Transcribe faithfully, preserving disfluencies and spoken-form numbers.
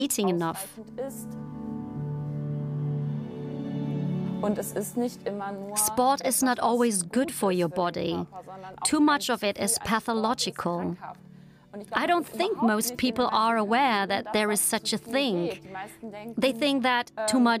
eating enough. Sport is not always good for your body. Too much of it is pathological. I don't think most people are aware that there is such a thing. They think that too much